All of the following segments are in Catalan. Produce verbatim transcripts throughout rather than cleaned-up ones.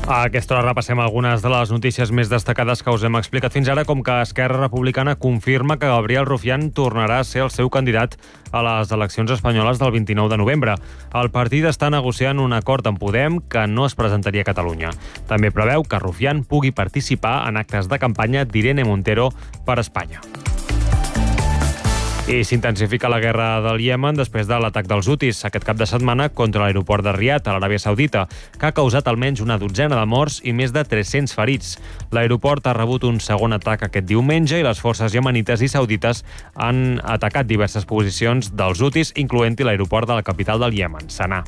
A aquesta hora repassem algunes de les notícies més destacades que us hem explicat fins ara, com que Esquerra Republicana confirma que Gabriel Rufián tornarà a ser el seu candidat a les eleccions espanyoles del vint-i-nou de novembre. El partit està negociant un acord amb Podem que no es presentaria a Catalunya. També preveu que Rufián pugui participar en actes de campanya d'Irene Montero per Espanya. I s'intensifica la guerra del Iemen després de l'atac dels Hutis aquest cap de setmana contra l'aeroport de Riad, a l'Aràbia Saudita, que ha causat almenys una dotzena de morts i més de tres-cents ferits. L'aeroport ha rebut un segon atac aquest diumenge i les forces iemenites i saudites han atacat diverses posicions dels Hutis, incloent-hi l'aeroport de la capital del Iemen, Sanà.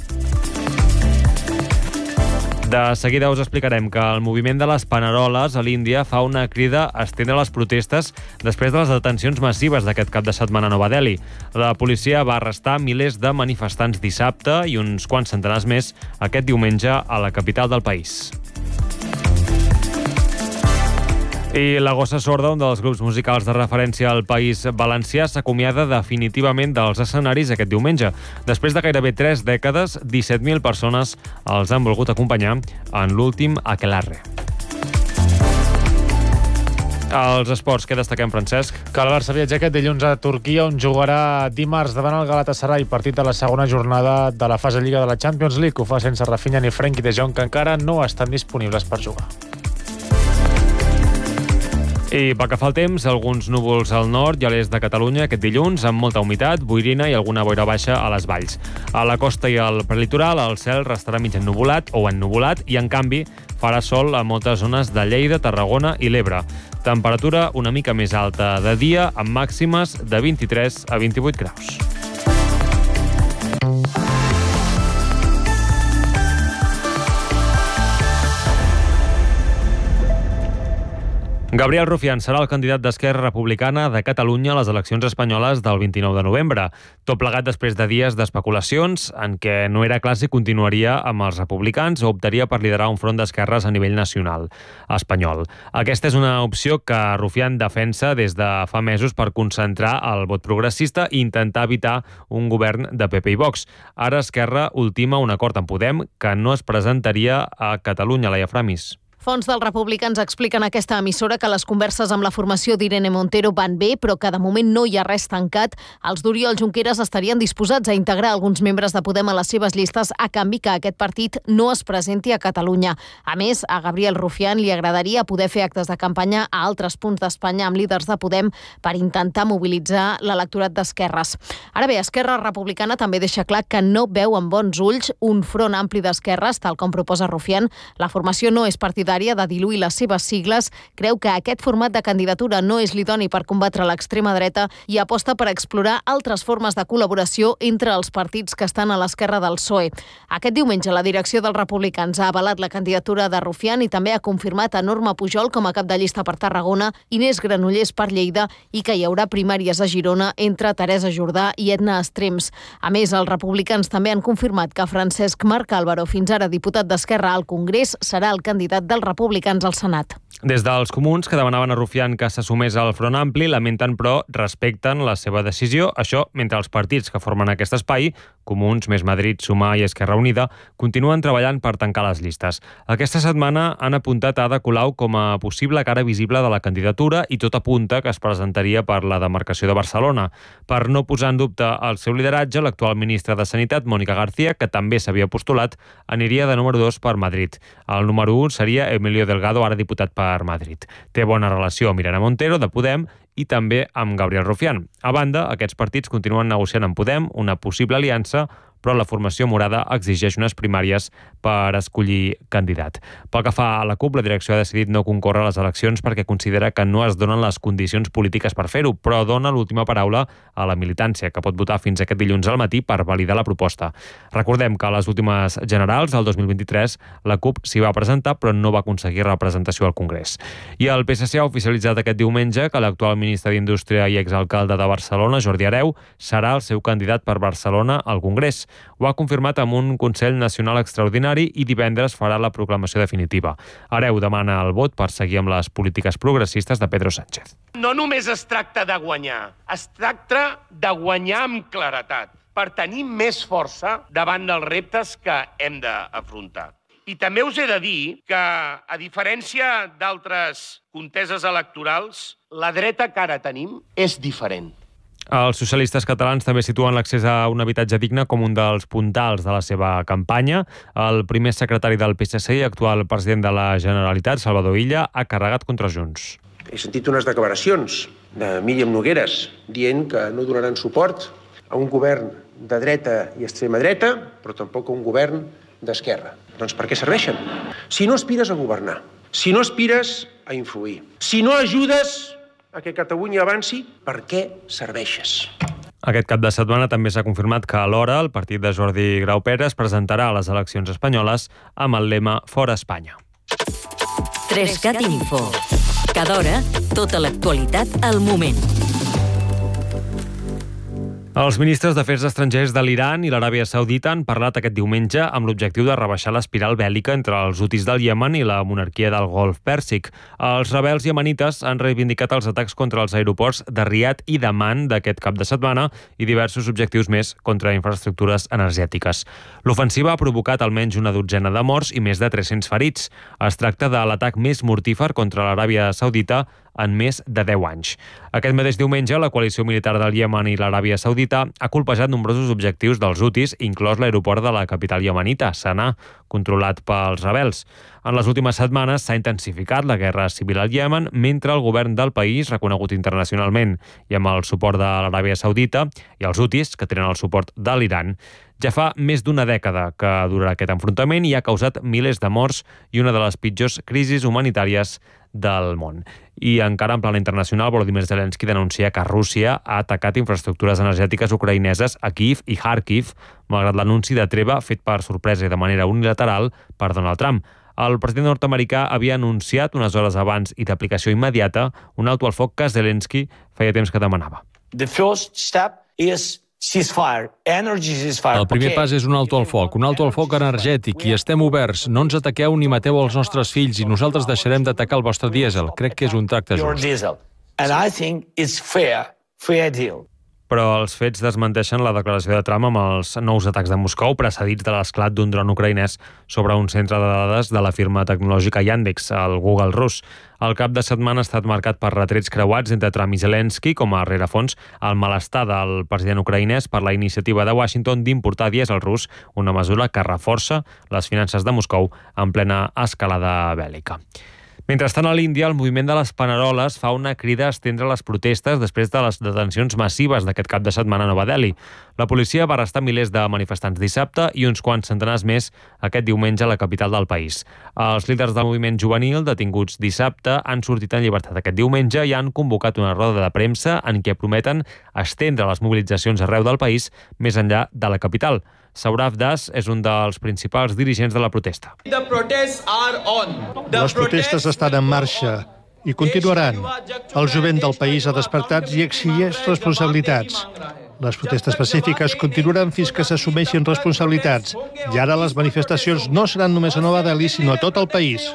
De seguida us explicarem que el moviment de les Paneroles a l'Índia fa una crida a estendre les protestes després de les detencions massives d'aquest cap de setmana a Nova Delhi. La policia va arrestar milers de manifestants dissabte i uns quants centenars més aquest diumenge a la capital del país. I la Gossa Sorda, un dels grups musicals de referència al País Valencià, s'acomiada definitivament dels escenaris aquest diumenge. Després de gairebé tres dècades, disset mil persones els han volgut acompanyar en l'últim aquelarre. Els esports, què destaquem, Francesc? Que el Barça viatja aquest dilluns a Turquia, on jugarà dimarts davant el Galatasaray, partit de la segona jornada de la fase Lliga de la Champions League. Ho fa sense Rafinha ni Frenkie de Jong, que encara no estan disponibles per jugar. I pel que fa al temps, alguns núvols al nord i a l'est de Catalunya aquest dilluns, amb molta humitat, boirina i alguna boira baixa a les valls. A la costa i al prelitoral el cel restarà mig ennuvolat o ennuvolat i, en canvi, farà sol a moltes zones de Lleida, Tarragona i l'Ebre. Temperatura una mica més alta de dia, amb màximes de vint-i-tres a vint-i-vuit graus. Gabriel Rufián serà el candidat d'Esquerra Republicana de Catalunya a les eleccions espanyoles del vint-i-nou de novembre. Tot plegat després de dies d'especulacions en què no era clar si continuaria amb els republicans o optaria per liderar un front d'esquerres a nivell nacional espanyol. Aquesta és una opció que Rufián defensa des de fa mesos per concentrar el vot progressista i intentar evitar un govern de P P i Vox. Ara Esquerra ultima un acord amb Podem que no es presentaria a Catalunya, Laia Framis. Fons dels republicans expliquen a aquesta emissora que les converses amb la formació d'Irene Montero van bé, però que de moment no hi ha res tancat. Els d'Oriol Junqueras estarien disposats a integrar alguns membres de Podem a les seves llistes a canvi que aquest partit no es presenti a Catalunya. A més, a Gabriel Rufián li agradaria poder fer actes de campanya a altres punts d'Espanya amb líders de Podem per intentar mobilitzar l'electorat d'esquerres. Ara bé, Esquerra Republicana també deixa clar que no veu amb bons ulls un front ampli d'esquerres, tal com proposa Rufián. La formació no és partidària de diluir les seves sigles, creu que aquest format de candidatura no és l'idoni per combatre l'extrema dreta i aposta per explorar altres formes de col·laboració entre els partits que estan a l'esquerra del P S O E. Aquest diumenge la direcció dels republicans ha avalat la candidatura de Rufián i també ha confirmat a Norma Pujol com a cap de llista per Tarragona, Inés Granollers per Lleida i que hi haurà primàries a Girona entre Teresa Jordà i Edna Estrems. A més, els republicans també han confirmat que Francesc Marc Álvaro, fins ara diputat d'Esquerra al Congrés, serà el candidat dels republicans al Senat. Des dels comuns, que demanaven a Rufián que s'assumés al Front Ampli, lamenten però respecten la seva decisió. Això mentre els partits que formen aquest espai, Comuns, Més Madrid, Sumar i Esquerra Unida, continuen treballant per tancar les llistes. Aquesta setmana han apuntat a Ada Colau com a possible cara visible de la candidatura i tot apunta que es presentaria per la demarcació de Barcelona. Per no posar en dubte el seu lideratge, l'actual ministra de Sanitat, Mònica García, que també s'havia postulat, aniria de número dos per Madrid. El número un seria Emilio Delgado, ara diputat per Madrid. Té bona relació amb Irene Montero, de Podem, i també amb Gabriel Rufián. A banda, aquests partits continuen negociant amb Podem una possible aliança, però la formació morada exigeix unes primàries per escollir candidat. Pel que fa a la CUP, la direcció ha decidit no concórrer a les eleccions perquè considera que no es donen les condicions polítiques per fer-ho, però dona l'última paraula a la militància, que pot votar fins aquest dilluns al matí per validar la proposta. Recordem que a les últimes generals, del dos mil vint-i-tres, la CUP s'hi va presentar, però no va aconseguir representació al Congrés. I el P S C ha oficialitzat aquest diumenge que l'actual ministre d'Indústria i exalcalde de Barcelona, Jordi Hereu, serà el seu candidat per Barcelona al Congrés. Ho ha confirmat amb un Consell Nacional Extraordinari i divendres farà la proclamació definitiva. Hereu demana el vot per seguir amb les polítiques progressistes de Pedro Sánchez. No només es tracta de guanyar, es tracta de guanyar amb claretat, per tenir més força davant dels reptes que hem d'afrontar. I també us he de dir que, a diferència d'altres conteses electorals, la dreta que ara tenim és diferent. Els socialistes catalans també situen l'accés a un habitatge digne com un dels puntals de la seva campanya. El primer secretari del P S C i actual president de la Generalitat, Salvador Illa, ha carregat contra Junts. He sentit unes declaracions de Míriam Nogueras dient que no donaran suport a un govern de dreta i extrema dreta, però tampoc a un govern d'esquerra. Doncs per què serveixen? Si no aspires a governar, si no aspires a influir, si no ajudes a que Catalunya avanci, per què serveixes? Aquest cap de setmana també s'ha confirmat que alhora el partit de Jordi Graupera es presentarà a les eleccions espanyoles amb el lema Fora Espanya. Trescat Info. Cada hora, tota l'actualitat al moment. Els ministres d'Afers Estrangers de l'Iran i l'Aràbia Saudita han parlat aquest diumenge amb l'objectiu de rebaixar l'espiral bèl·lica entre els hutis del Iemen i la monarquia del Golf Pèrsic. Els rebels iemenites han reivindicat els atacs contra els aeroports de Riad i d'Amman d'aquest cap de setmana i diversos objectius més contra infraestructures energètiques. L'ofensiva ha provocat almenys una dotzena de morts i més de tres-cents ferits. Es tracta de l'atac més mortífer contra l'Aràbia Saudita en més de deu anys. Aquest mateix diumenge, la coalició militar del Iemen i l'Aràbia Saudita ha colpejat nombrosos objectius dels hutis, inclòs l'aeroport de la capital iemenita, Sanà, controlat pels rebels. En les últimes setmanes s'ha intensificat la guerra civil al Iemen, mentre el govern del país, reconegut internacionalment i amb el suport de l'Aràbia Saudita, i els hutis, que tenen el suport de l'Iran, ja fa més d'una dècada que durarà aquest enfrontament i ha causat milers de morts i una de les pitjors crisis humanitàries del món. I encara en plana internacional, Volodymyr Zelensky denuncia que Rússia ha atacat infraestructures energètiques ucraïneses a Kyiv i Kharkiv, malgrat l'anunci de treva fet per sorpresa i de manera unilateral per Donald Trump. El president nord-americà havia anunciat unes hores abans i d'aplicació immediata un alto al foc que Zelensky feia temps que demanava. The first step is ceasefire, energy ceasefire. El primer pas és un alto al foc, un alto al foc energètic, i estem oberts. No ens ataqueu ni mateu els nostres fills i nosaltres deixarem d'atacar el vostre dièsel. Crec que és un tracte just. And I think it's fair, fair deal. Però els fets desmenteixen la declaració de Trump amb els nous atacs de Moscou precedits de l'esclat d'un dron ucraïnès sobre un centre de dades de la firma tecnològica Yandex, el Google rus. El cap de setmana ha estat marcat per retrets creuats entre Trump i Zelensky, com a rerefons al malestar del president ucraïnès per la iniciativa de Washington d'importar dièsel rus, una mesura que reforça les finances de Moscou en plena escalada bèl·lica. Mentrestant, a l'Índia, el moviment de les Paneroles fa una crida a estendre les protestes després de les detencions massives d'aquest cap de setmana a Nova Delhi. La policia va arrestar milers de manifestants dissabte i uns quants centenars més aquest diumenge a la capital del país. Els líders del moviment juvenil, detinguts dissabte, han sortit en llibertat aquest diumenge i han convocat una roda de premsa en què prometen estendre les mobilitzacions arreu del país més enllà de la capital. Saurav Das és un dels principals dirigents de la protesta. Les protestes estan en marxa i continuaran. El jovent del país ha despertat i exigeix responsabilitats. Les protestes pacífiques continuaran fins que s'assumeixin responsabilitats. I ara les manifestacions no seran només a Nova Delhi, sinó a tot el país.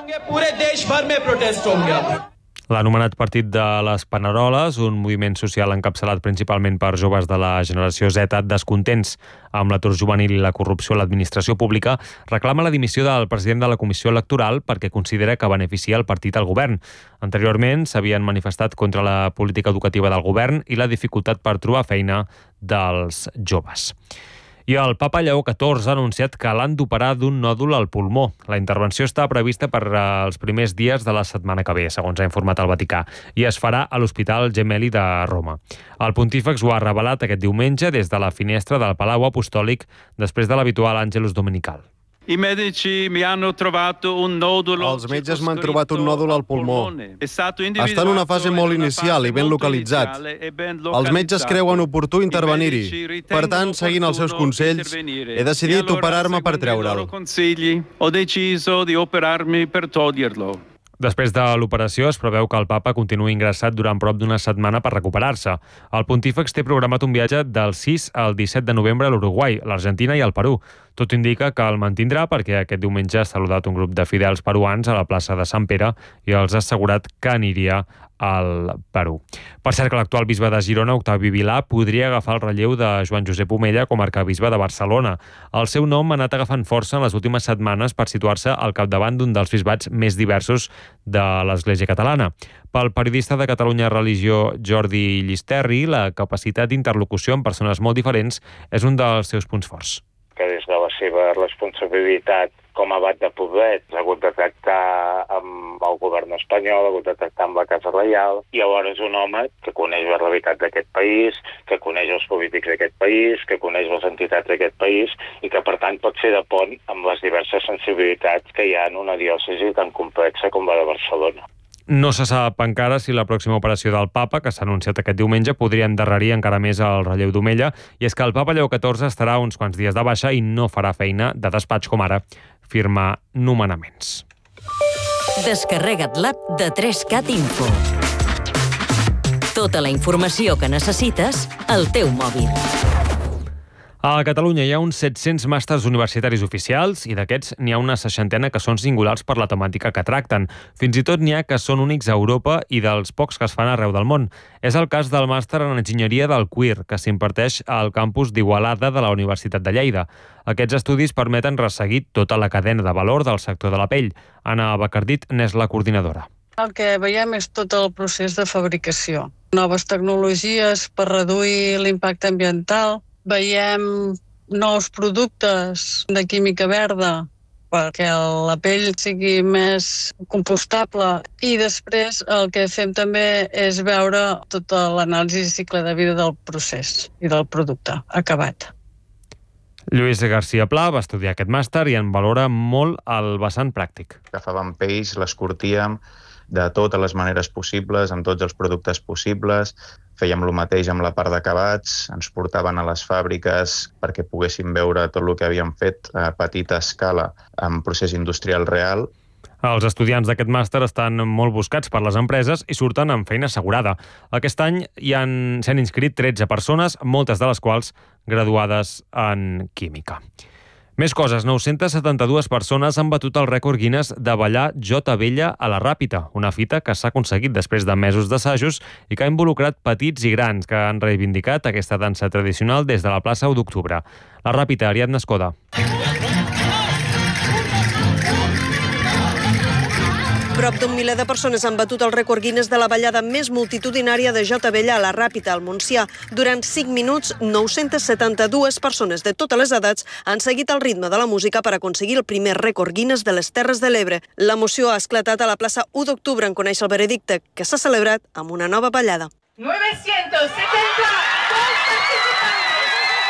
L'anomenat Partit de les Paneroles, un moviment social encapçalat principalment per joves de la generació Z descontents amb l'atur juvenil i la corrupció a l'administració pública, reclama la dimissió del president de la Comissió Electoral perquè considera que beneficia el partit al govern. Anteriorment s'havien manifestat contra la política educativa del govern i la dificultat per trobar feina dels joves. I el papa Lleó catorze ha anunciat que l'han d'operar d'un nòdul al pulmó. La intervenció està prevista per als primers dies de la setmana que ve, segons ha informat el Vaticà, i es farà a l'Hospital Gemelli de Roma. El pontífex ho ha revelat aquest diumenge des de la finestra del Palau Apostòlic després de l'habitual Angelus Dominical. I medici mi hanno trovato un nodulo. Els metges m'han trobat un nòdul al pulmó. Està en una fase molt inicial i ben localitzat. Els metges creuen oportú intervenir-hi. Per tant, seguint els seus consells, he decidit operar-me per treure'l. Ho deciso di operarmi per toglierlo. Després de l'operació, es preveu que el papa continuï ingressat durant prop d'una setmana per recuperar-se. El pontífex té programat un viatge del sis al disset de novembre a l'Uruguai, l'Argentina i el Perú. Tot indica que el mantindrà perquè aquest diumenge ha saludat un grup de fidels peruans a la plaça de Sant Pere i els ha assegurat que aniria al Perú. Per cert que l'actual bisbe de Girona, Octavi Vilà, podria agafar el relleu de Joan Josep Omella com a arcabisbe de Barcelona. El seu nom ha anat agafant força en les últimes setmanes per situar-se al capdavant d'un dels bisbats més diversos de l'Església catalana. Pel periodista de Catalunya Religió Jordi Llisterri, la capacitat d'interlocució amb persones molt diferents és un dels seus punts forts. Que des de la seva responsabilitat com a abat de Poblet ha hagut de tractar amb el govern espanyol, ha hagut de tractar amb la Casa Reial, i alhora és un home que coneix la realitat d'aquest país, que coneix els polítics d'aquest país, que coneix les entitats d'aquest país i que, per tant, pot ser de pont amb les diverses sensibilitats que hi ha en una diòcesi tan complexa com la de Barcelona. No se sap encara si la pròxima operació del papa, que s'ha anunciat aquest diumenge, podria endarrerir encara més el relleu d'Omella, i és que el papa Lleó catorze estarà uns quants dies de baixa i no farà feina de despatx com ara firmar nomenaments. Descarrega't l'app de tres cat Info. Tota la informació que necessites al teu mòbil. A Catalunya hi ha uns set-cents màsters universitaris oficials i d'aquests n'hi ha una seixantena que són singulars per la temàtica que tracten. Fins i tot n'hi ha que són únics a Europa i dels pocs que es fan arreu del món. És el cas del màster en enginyeria del cuir, que s'imparteix al campus d'Igualada de la Universitat de Lleida. Aquests estudis permeten resseguir tota la cadena de valor del sector de la pell. Anna Bacardit n'és la coordinadora. El que veiem és tot el procés de fabricació. Noves tecnologies per reduir l'impacte ambiental. Veiem nous productes de química verda perquè la pell sigui més compostable, i després el que fem també és veure tota l'anàlisi de cicle de vida del procés i del producte acabat. Lluís García Pla va estudiar aquest màster i en valora molt el vessant pràctic. Agafàvem pells, les curtíem de totes les maneres possibles, amb tots els productes possibles. Fèiem el mateix amb la part d'acabats, ens portaven a les fàbriques perquè poguéssim veure tot el que havíem fet a petita escala en procés industrial real. Els estudiants d'aquest màster estan molt buscats per les empreses i surten amb feina assegurada. Aquest any hi han, s'han inscrit tretze persones, moltes de les quals graduades en química. Més coses, nou-centes setanta-dues persones han batut el rècord Guinness de ballar Jota Vella a la Ràpita, una fita que s'ha aconseguit després de mesos d'assajos i que ha involucrat petits i grans que han reivindicat aquesta dansa tradicional des de la plaça u d'octubre. La Ràpita, Ariadna Escoda. Prop d'un miler de persones han batut el rècord Guinness de la ballada més multitudinària de Jota Vella a la Ràpita, al Montsià. Durant cinc minuts, nou-centes setanta-dues persones de totes les edats han seguit el ritme de la música per aconseguir el primer rècord Guinness de les Terres de l'Ebre. L'emoció ha esclatat a la plaça u d'octubre en conèixer el veredicte, que s'ha celebrat amb una nova ballada. novecientos setenta participantes.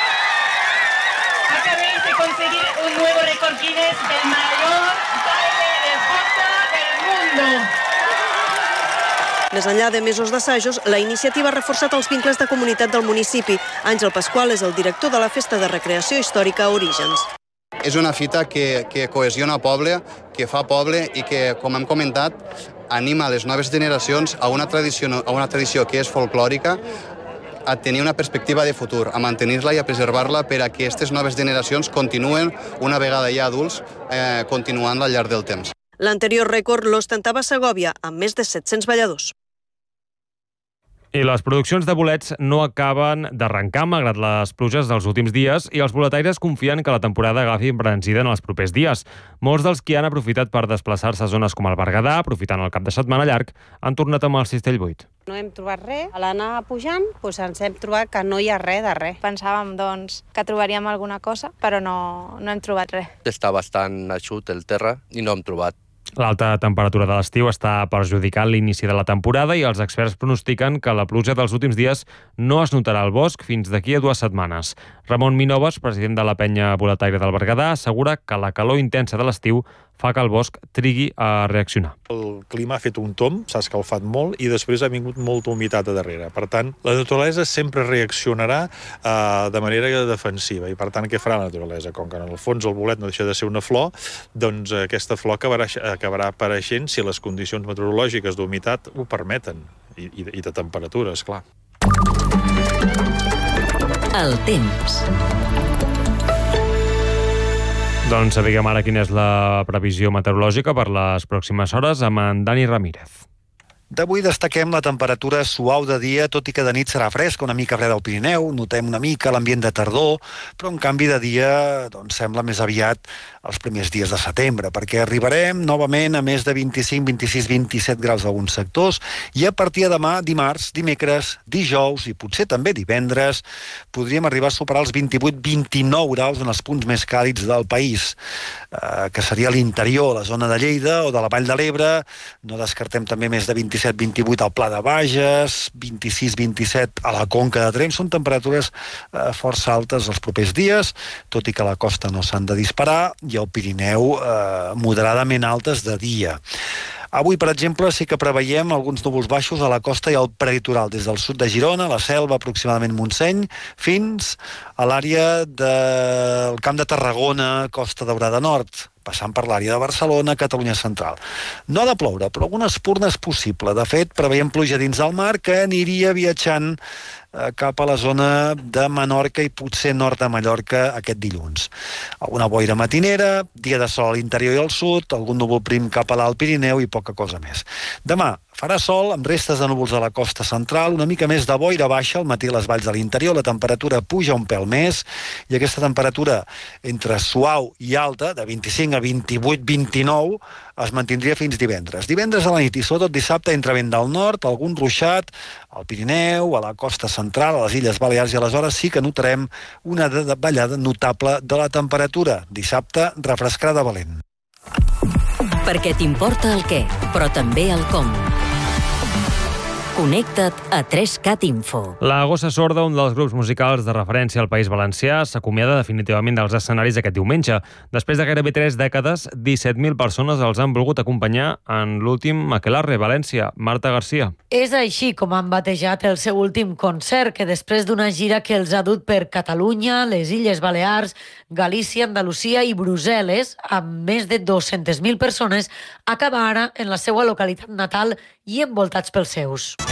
Acabéis de conseguir un nuevo récord Guinness del mayor baile de Jota del mundo. Més enllà de mesos d'assajos, la iniciativa ha reforçat els vincles de comunitat del municipi. Àngel Pasqual és el director de la Festa de Recreació Històrica Orígens. És una fita que, que cohesiona poble, que fa poble i que, com hem comentat, anima les noves generacions a una tradició, a una tradició que és folclòrica, a tenir una perspectiva de futur, a mantenir-la i a preservar-la per a que aquestes noves generacions continuen, una vegada ja adults, eh, continuant-la al llarg del temps. L'anterior rècord l'ostentava Segòvia, amb més de set-cents balladors. I les produccions de bolets no acaben d'arrencar malgrat les pluges dels últims dies i els boletaires confien que la temporada agafi embranzida en els propers dies. Molts dels qui han aprofitat per desplaçar-se a zones com el Berguedà, aprofitant el cap de setmana llarg, han tornat amb el cistell buit. No hem trobat res. A l'anar pujant doncs ens hem trobat que no hi ha res de res. Pensàvem doncs, que trobaríem alguna cosa, però no, no hem trobat res. Està bastant eixut el terra i no hem trobat. L'alta temperatura de l'estiu està perjudicant l'inici de la temporada i els experts pronostiquen que la pluja dels últims dies no es notarà al bosc fins d'aquí a dues setmanes. Ramon Minoves, president de la penya boletaire del Berguedà, assegura que la calor intensa de l'estiu fa que el bosc trigui a reaccionar. El clima ha fet un tomb, s'ha escalfat molt i després ha vingut molta humitat a darrere. Per tant, la naturalesa sempre reaccionarà eh, de manera defensiva i per tant, què farà la naturalesa? Com que en el fons el bolet no deixa de ser una flor, doncs aquesta flor acabarà, acabarà apareixent si les condicions meteorològiques d'humitat ho permeten i, i, i de temperatura, esclar. El temps. Doncs sapiguem ara quina és la previsió meteorològica per les pròximes hores amb en Dani Ramírez. D'avui destaquem la temperatura suau de dia, tot i que de nit serà fresca, una mica freda al Pirineu, notem una mica l'ambient de tardor, però en canvi de dia doncs, sembla més aviat els primers dies de setembre, perquè arribarem novament a més de vint-i-cinc, vint-i-sis, vint-i-set graus a alguns sectors, i a partir de demà, dimarts, dimecres, dijous i potser també divendres, podríem arribar a superar els vint-i-vuit, vint-i-nou graus en els punts més càlids del país, eh, que seria l'interior, la zona de Lleida o de la Vall de l'Ebre. No descartem també més de vint-i-set, vint-i-vuit al Pla de Bages, vint-i-sis, vint-i-set a la Conca de Tremp. Són temperatures eh, força altes els propers dies, tot i que a la costa no s'han de disparar, i al Pirineu eh, moderadament altes de dia. Avui, per exemple, sí que preveiem alguns núvols baixos a la costa i al prelitoral, des del sud de Girona, la Selva, aproximadament Montseny, fins a l'àrea del Camp de Tarragona, Costa Daurada Nord, passant per l'àrea de Barcelona, Catalunya Central. No ha de ploure, però alguna espurna és possible. De fet, preveiem pluja dins del mar que aniria viatjant eh, cap a la zona de Menorca i potser nord de Mallorca aquest dilluns. Alguna boira matinera, dia de sol a l'interior i al sud, algun núvol prim cap a l'Alt Pirineu i poca cosa més. Demà farà sol amb restes de núvols a la costa central, una mica més de boira baixa al matí a les valls de l'interior, la temperatura puja un pèl més i aquesta temperatura entre suau i alta, de vint-i-cinc a vint-i-vuit, vint-i-nou, es mantindria fins divendres. Divendres a la nit i sobretot dissabte entre vent del nord, algun ruixat al Pirineu, a la costa central, a les Illes Balears, i aleshores sí que notarem una davallada notable de la temperatura. Dissabte refrescarà de valent. Perquè t'importa el què, però també el com. Connecta't a tres cat Info. La Gossa Sorda, un dels grups musicals de referència al País Valencià, s'acomiada definitivament dels escenaris aquest diumenge. Després de gairebé tres dècades, disset mil persones els han volgut acompanyar en l'últim Aquelarre, València. Marta Garcia. És així com han batejat el seu últim concert, que després d'una gira que els ha dut per Catalunya, les Illes Balears, Galícia, Andalusia i Brussel·les, amb més de dues-centes mil persones, acaba ara en la seva localitat natal i envoltats pels seus.